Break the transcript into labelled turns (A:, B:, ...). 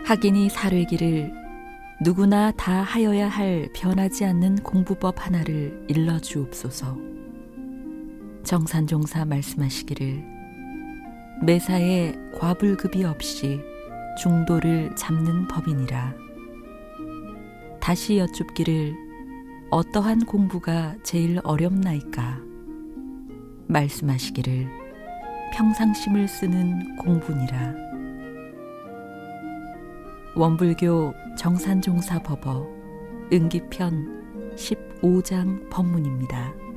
A: 학인이 사뢰기를 누구나 다 하여야 할 변하지 않는 공부법 하나를 일러주옵소서. 정산종사 말씀하시기를 매사에 과불급이 없이 중도를 잡는 법이니라. 다시 여쭙기를 어떠한 공부가 제일 어렵나이까? 말씀하시기를 평상심을 쓰는 공부니라. 원불교 정산종사 법어 응기편 15장 법문입니다.